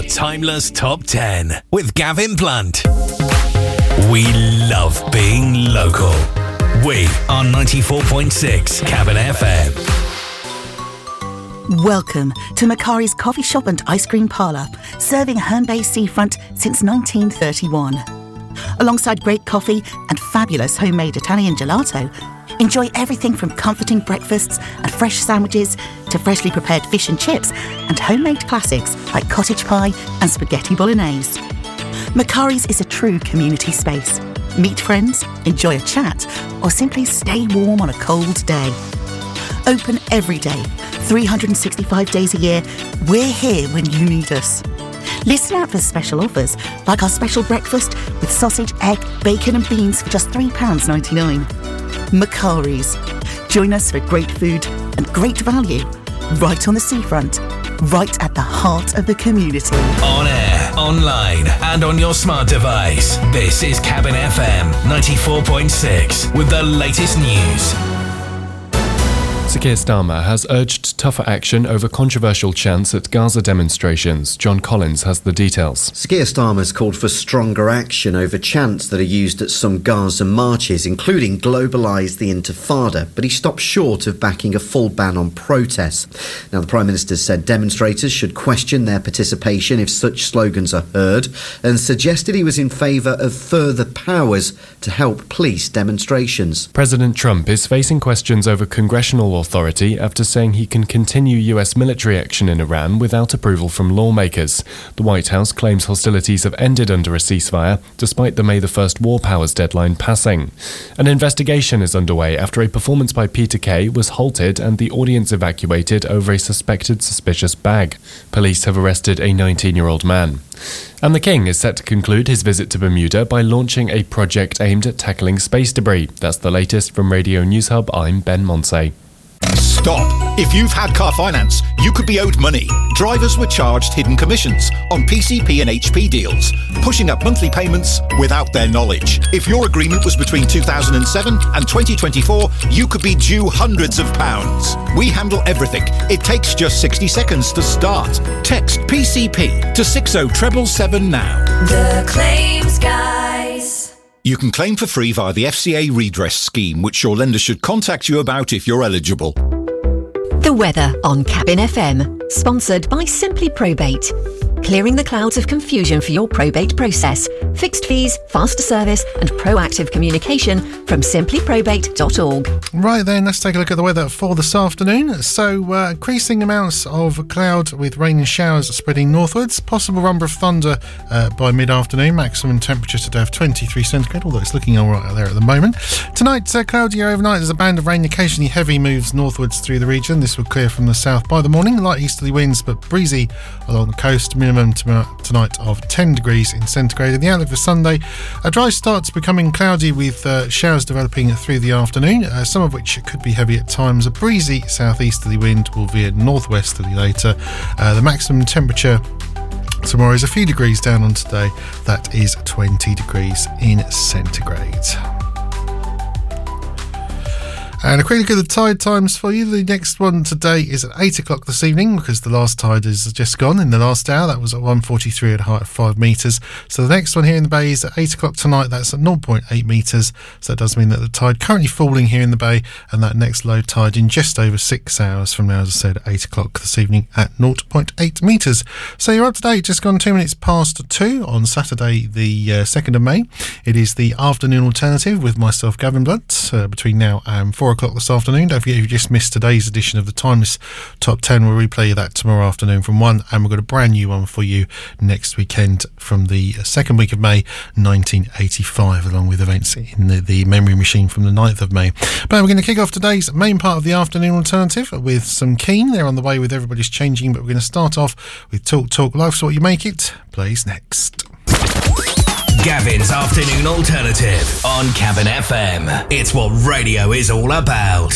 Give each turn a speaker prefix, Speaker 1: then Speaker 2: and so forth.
Speaker 1: Timeless Top 10 with Gavin Blunt. We love being local. We are 94.6 Cabin FM.
Speaker 2: Welcome to Macari's Coffee Shop and Ice Cream Parlour, serving Herne Bay seafront since 1931. Alongside great coffee and fabulous homemade Italian gelato, enjoy everything from comforting breakfasts and fresh sandwiches to freshly prepared fish and chips and homemade classics like cottage pie and spaghetti bolognese. Macari's is a true community space. Meet friends, enjoy a chat, or simply stay warm on a cold day. Open every day, 365 days a year. We're here when you need us. Listen out for special offers, like our special breakfast with sausage, egg, bacon and beans for just £3.99. Macari's. Join us for great food and great value, right on the seafront, right at the heart of the community.
Speaker 1: On air, online and on your smart device. This is Cabin FM 94.6 with the latest news.
Speaker 3: Sir Keir Starmer has urged tougher action over controversial chants at Gaza demonstrations. John Collins has the details.
Speaker 4: Sir Keir Starmer has called for stronger action over chants that are used at some Gaza marches, including "Globalise the Intifada," but he stopped short of backing a full ban on protests. Now, the Prime Minister said demonstrators should question their participation if such slogans are heard, and suggested he was in favour of further powers to help police demonstrations.
Speaker 3: President Trump is facing questions over congressional authority after saying he can continue US military action in Iran without approval from lawmakers. The White House claims hostilities have ended under a ceasefire, despite the May the 1st war powers deadline passing. An investigation is underway after a performance by Peter Kay was halted and the audience evacuated over a suspected suspicious bag. Police have arrested a 19-year-old man. And the King is set to conclude his visit to Bermuda by launching a project aimed at tackling space debris. That's the latest from Radio News Hub. I'm Ben Monsey.
Speaker 5: Stop! If you've had car finance, you could be owed money. Drivers were charged hidden commissions on PCP and HP deals, pushing up monthly payments without their knowledge. If your agreement was between 2007 and 2024, you could be due hundreds of pounds. We handle everything. It takes just 60 seconds to start. Text PCP to 60777 now.
Speaker 6: The Claims Guys.
Speaker 5: You can claim for free via the FCA redress scheme, which your lender should contact you about if you're eligible.
Speaker 7: The weather on Cabin FM, sponsored by Simply Probate. Clearing the clouds of confusion for your probate process. Fixed fees, faster service and proactive communication from simplyprobate.org.
Speaker 8: Right then, let's take a look at the weather for this afternoon. So, increasing amounts of cloud with rain and showers spreading northwards. Possible rumble of thunder by mid-afternoon. Maximum temperature today of 23 centigrade, although it's looking all right out there at the moment. Tonight, cloudy overnight. There's a band of rain, occasionally heavy moves northwards through the region. This will clear from the south by the morning. Light easterly winds, but breezy along the coast. Minimum tonight of 10 degrees in centigrade. In the outlook for Sunday, a dry start's becoming cloudy with showers developing through the afternoon, some of which could be heavy at times. A breezy southeasterly wind will veer northwesterly later. The maximum temperature tomorrow is a few degrees down on today. That is 20 degrees in centigrade. And a quick look at the tide times for you. The next one today is at 8 o'clock this evening, because the last tide is just gone in the last hour. That was at 1:43 at a height of 5 metres. So the next one here in the bay is at 8 o'clock tonight. That's at 0.8 metres. So that does mean that the tide currently falling here in the bay, and that next low tide in just over 6 hours from now, as I said, at 8 o'clock this evening at 0.8 metres. So you're up to date, just gone 2 minutes past 2 on Saturday the 2nd of May. It is the afternoon alternative with myself, Gavin Blunt, between now and 4 o'clock this afternoon. Don't forget, if you just missed today's edition of the Timeless Top 10, we'll replay that tomorrow afternoon from 1, and we've got a brand new one for you next weekend from the second week of May 1985, along with events in the Memory Machine from the 9th of May. But we're going to kick off today's main part of the afternoon alternative with some Keane. They're on the way with Everybody's Changing, but we're going to start off with Talk Life's What You Make It plays next.
Speaker 1: Gavin's Afternoon Alternative on Cabin FM. It's what radio is all about.